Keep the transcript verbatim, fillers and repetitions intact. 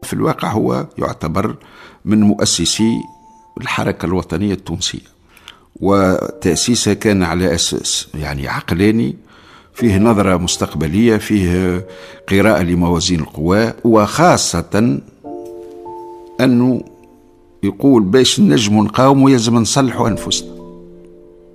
في الواقع هو يعتبر من مؤسسي الحركة الوطنية التونسية، وتأسيسها كان على أساس يعني عقلاني، فيه نظرة مستقبلية، فيه قراءة لموازين القوى، وخاصة أنه يقول باش نجم نقاوم يلزم نصلحوا أنفسنا.